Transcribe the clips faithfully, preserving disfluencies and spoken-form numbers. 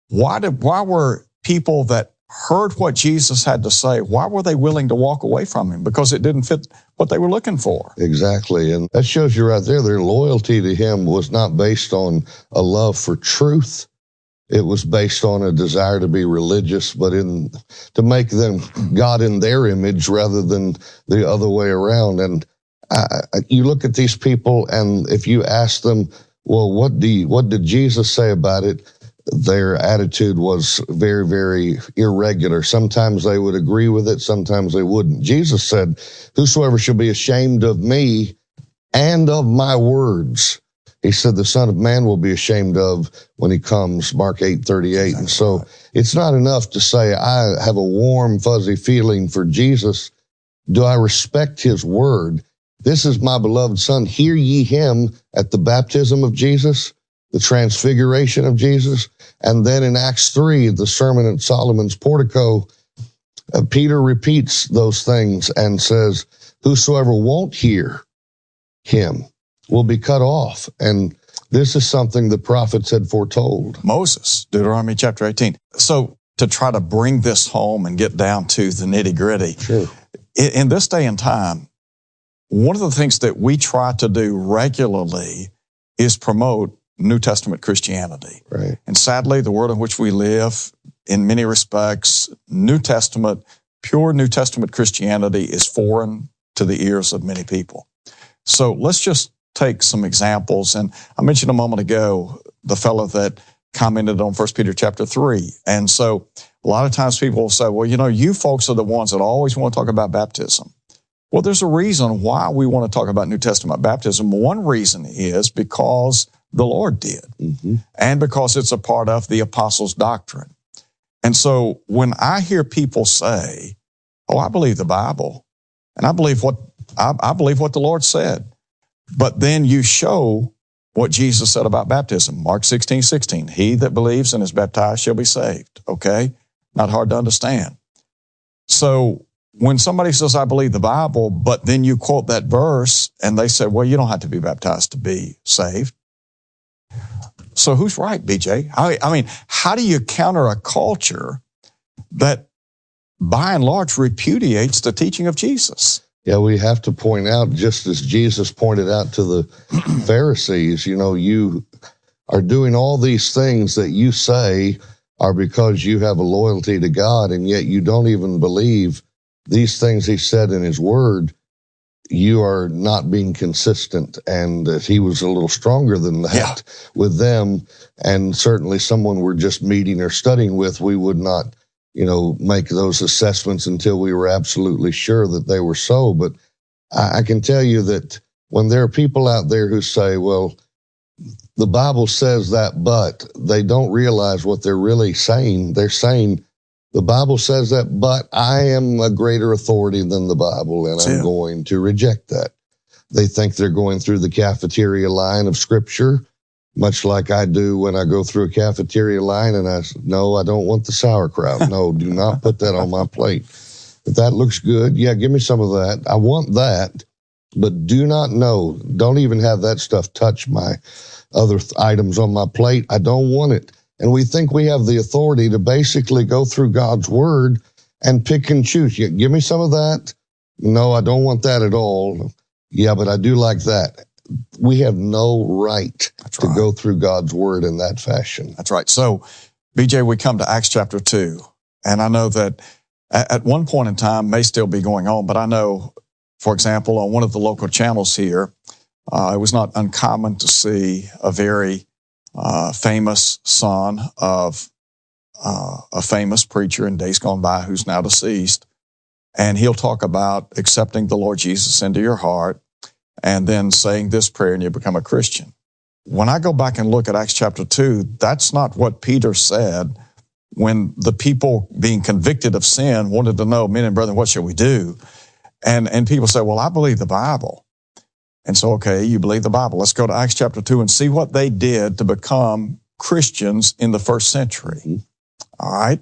why did, why were people that heard what Jesus had to say, why were they willing to walk away from him? Because it didn't fit what they were looking for. Exactly. And that shows you right there, their loyalty to him was not based on a love for truth. It was based on a desire to be religious, but in to make them God in their image rather than the other way around. And I, you look at these people, and if you ask them, well, what do you, what did Jesus say about it? Their attitude was very, very irregular. Sometimes they would agree with it, sometimes they wouldn't. Jesus said, whosoever shall be ashamed of me and of my words, he said, the Son of Man will be ashamed of when he comes, Mark eight thirty-eight. Exactly. And so right. It's not enough to say, I have a warm, fuzzy feeling for Jesus. Do I respect his word? This is my beloved Son. Hear ye him at the baptism of Jesus, the transfiguration of Jesus. And then in Acts three, the sermon at Solomon's portico, uh, Peter repeats those things and says, whosoever won't hear him will be cut off. And this is something the prophets had foretold. Moses, Deuteronomy chapter eighteen. So to try to bring this home and get down to the nitty gritty, sure. in, in this day and time, one of the things that we try to do regularly is promote New Testament Christianity. Right. And sadly, the world in which we live, in many respects, New Testament, pure New Testament Christianity is foreign to the ears of many people. So let's just take some examples. And I mentioned a moment ago the fellow that commented on First Peter chapter three. And so a lot of times people will say, well, you know, you folks are the ones that always want to talk about baptism. Well, there's a reason why we want to talk about New Testament baptism. One reason is because the Lord did, mm-hmm. and because it's a part of the apostles' doctrine. And so when I hear people say, oh, I believe the Bible, and I believe what I, I believe what the Lord said, but then you show what Jesus said about baptism. Mark sixteen sixteen, he that believes and is baptized shall be saved. Okay? Not hard to understand. So when somebody says, I believe the Bible, but then you quote that verse and they say, well, you don't have to be baptized to be saved. So who's right, B J? I, I mean, how do you counter a culture that by and large repudiates the teaching of Jesus? Yeah, we have to point out, just as Jesus pointed out to the Pharisees, you know, you are doing all these things that you say are because you have a loyalty to God, and yet you don't even believe these things he said in his word. You are not being consistent. And uh, he was a little stronger than that yeah. with them. And certainly someone we're just meeting or studying with, we would not, you know, make those assessments until we were absolutely sure that they were so. But I, I can tell you that when there are people out there who say, well, the Bible says that, but they don't realize what they're really saying. They're saying, the Bible says that, but I am a greater authority than the Bible, and I'm going to reject that. They think they're going through the cafeteria line of Scripture, much like I do when I go through a cafeteria line and I say, no, I don't want the sauerkraut. No, do not put that on my plate. If that looks good, yeah, give me some of that. I want that, but do not know. Don't even have that stuff touch my other th- items on my plate. I don't want it. And we think we have the authority to basically go through God's word and pick and choose. Yeah, give me some of that. No, I don't want that at all. Yeah, but I do like that. We have no right That's to right. go through God's word in that fashion. That's right. So, B J, we come to Acts chapter two. And I know that at one point in time may still be going on, but I know, for example, on one of the local channels here, uh, it was not uncommon to see a very Uh, famous son of uh, a famous preacher in days gone by who's now deceased. And he'll talk about accepting the Lord Jesus into your heart and then saying this prayer and you become a Christian. When I go back and look at Acts chapter two, that's not what Peter said when the people being convicted of sin wanted to know, men and brethren, what shall we do? And, and people say, well, I believe the Bible. And so, okay, you believe the Bible. Let's go to Acts chapter two and see what they did to become Christians in the first century. Mm-hmm. All right.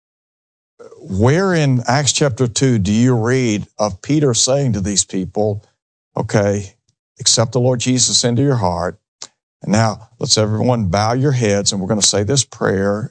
Where in Acts chapter two do you read of Peter saying to these people, okay, accept the Lord Jesus into your heart. And now let's everyone bow your heads and we're going to say this prayer